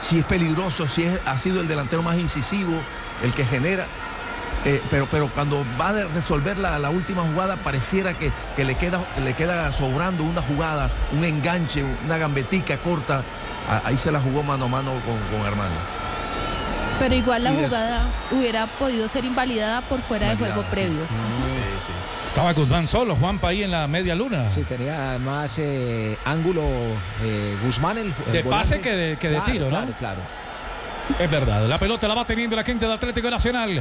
si es peligroso, ha sido el delantero más incisivo, el que genera. Pero cuando va a resolver la última jugada, pareciera que le queda sobrando una jugada, un enganche, una gambetica corta. Ahí se la jugó mano a mano con Armani. Pero igual la jugada hubiera podido ser invalidada por fuera de juego previo. Sí. Estaba Guzmán solo, Juanpa, ahí en la media luna. Sí, tenía además ángulo Guzmán el de pase volante. que de tiro, ¿no? Claro. Es verdad, la pelota la va teniendo la gente del Atlético Nacional.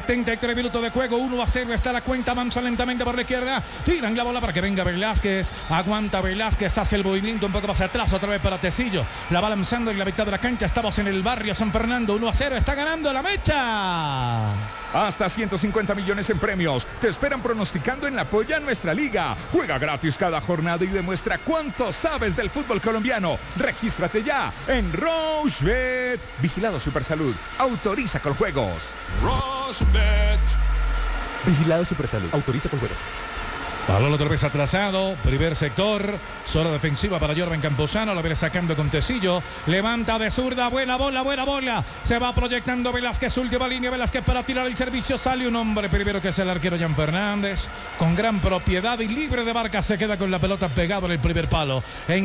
73 minutos de juego, 1-0, está la cuenta, avanza lentamente por la izquierda, tiran la bola para que venga Velázquez, aguanta Velázquez, hace el movimiento un poco más atrás, otra vez para Tecillo, la va lanzando en la mitad de la cancha. Estamos en el barrio San Fernando, 1-0, está ganando la Mecha. Hasta 150 millones en premios te esperan pronosticando en la Polla Nuestra Liga. Juega gratis cada jornada y demuestra cuánto sabes del fútbol colombiano. Regístrate ya en Rochebet. Vigilado Supersalud. Autoriza con juegos. Rochebet. Vigilado Supersalud. Autoriza con juegos. Balón otra vez atrasado, primer sector, zona defensiva para Jordan Camposano, la viene sacando con Tecillo, levanta de zurda, buena bola, se va proyectando Velázquez, última línea, Velázquez para tirar el servicio, sale un hombre primero que es el arquero Jan Fernández, con gran propiedad y libre de marca, se queda con la pelota pegado en el primer palo, en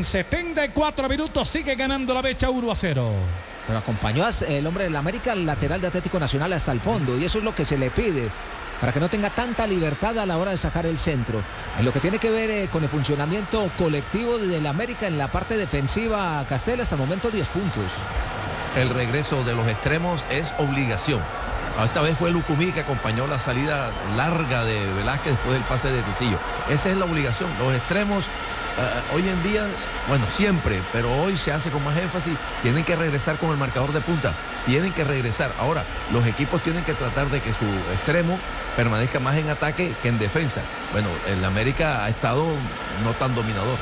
74 minutos sigue ganando la Mecha 1-0. Pero acompañó el hombre del América, el lateral de Atlético Nacional hasta el fondo, y eso es lo que se le pide, para que no tenga tanta libertad a la hora de sacar el centro. En lo que tiene que ver con el funcionamiento colectivo del América en la parte defensiva, Castel, hasta el momento 10 puntos. El regreso de los extremos es obligación. Esta vez fue Lucumí que acompañó la salida larga de Velázquez después del pase de Tecillo. Esa es la obligación. Los extremos, hoy en día, bueno, siempre, pero hoy se hace con más énfasis, tienen que regresar con el marcador de punta. Tienen que regresar. Ahora, los equipos tienen que tratar de que su extremo permanezca más en ataque que en defensa. Bueno, el América ha estado no tan dominador.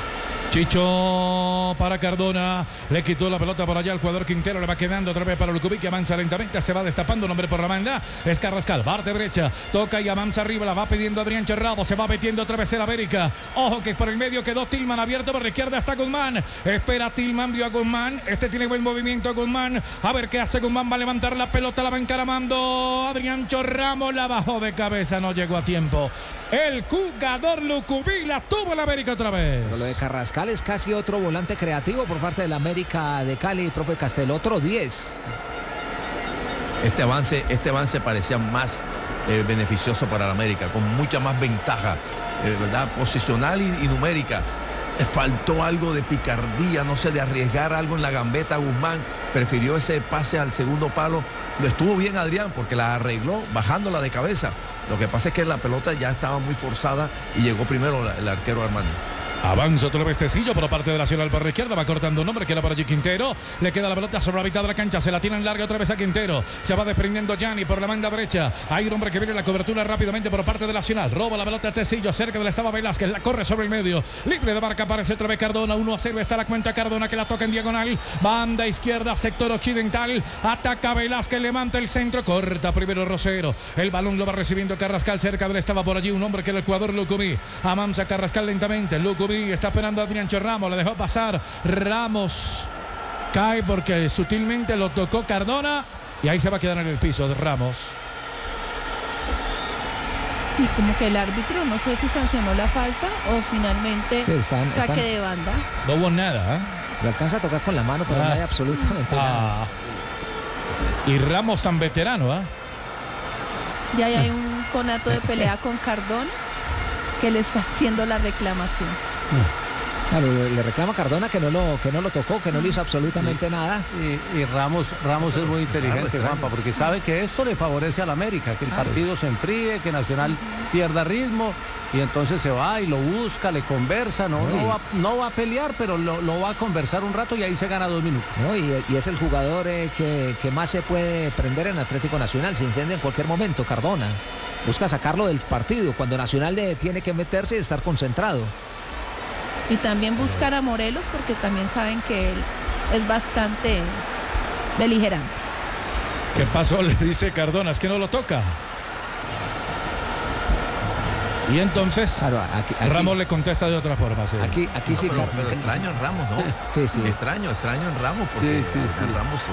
Chicho para Cardona, le quitó la pelota por allá al jugador Quintero, le va quedando otra vez para Lucumí, que avanza lentamente, se va destapando un hombre por la banda, es Carrascal, parte derecha, toca y avanza arriba, la va pidiendo Adrián Cherrado, se va metiendo otra vez el América, ojo que por el medio quedó Tillman abierto, por la izquierda está Guzmán, espera Tillman, vio a Guzmán, tiene buen movimiento Guzmán, a ver qué hace Guzmán, va a levantar la pelota, la va encaramando Adrián Cherrado, la bajó de cabeza, no llegó a tiempo, el jugador Lucumí la tuvo el América otra vez. Pero lo de Carrascal es casi otro volante creativo por parte del América de Cali, profe Castel, otro 10. Este avance parecía más beneficioso para el América, con mucha más ventaja, ¿verdad? Posicional y numérica. Faltó algo de picardía, no sé, de arriesgar algo en la gambeta. Guzmán prefirió ese pase al segundo palo. Lo estuvo bien Adrián porque la arregló bajándola de cabeza. Lo que pasa es que la pelota ya estaba muy forzada y llegó primero el arquero Armani. Avanza otra vez Tecillo por la parte de Nacional por la izquierda, va cortando un hombre, queda por allí Quintero, le queda la pelota sobre la mitad de la cancha, se la tiran larga otra vez a Quintero, se va desprendiendo Gianni por la banda derecha, hay un hombre que viene la cobertura rápidamente por parte de Nacional, roba la pelota a Tecillo, cerca de la estaba Velázquez, la corre sobre el medio, libre de marca, aparece otra vez Cardona, 1-0, está la cuenta Cardona que la toca en diagonal, banda izquierda, sector occidental, ataca Velázquez, levanta el centro, corta primero Rosero, el balón lo va recibiendo Carrascal, cerca de la estaba por allí un hombre que era el jugador Lucumí, avanza Carrascal lentamente, Lucumí está esperando a Adrián Ramos, le dejó pasar, Ramos cae porque sutilmente lo tocó Cardona y ahí se va a quedar en el piso de Ramos. Sí, como que el árbitro no sé si sancionó la falta o finalmente saque de banda. No hubo nada, ¿eh? Lo alcanza a tocar con la mano, pero no hay absolutamente nada. Y Ramos tan veterano, ¿ah? Ya hay un conato de pelea con Cardona que le está haciendo la reclamación. Claro, le reclama a Cardona que no lo tocó, que no le hizo absolutamente nada. Y Ramos es muy inteligente, Juanpa, porque sabe que esto le favorece al América, que el partido se enfríe, que Nacional pierda ritmo, y entonces se va y lo busca, le conversa, no va a pelear, pero lo va a conversar un rato y ahí se gana 2 minutos. No, y es el jugador que más se puede prender en Atlético Nacional, se incendia en cualquier momento, Cardona. Busca sacarlo del partido, cuando Nacional tiene que meterse y estar concentrado. Y también buscar a Morelos porque también saben que él es bastante beligerante. ¿Qué pasó? Le dice Cardona, es que no lo toca. Y entonces claro, aquí, Ramos le contesta de otra forma. Sí. Aquí sí. Pero extraño en Ramos, ¿no? Sí. Extraño en Ramos. Porque sí. Ramos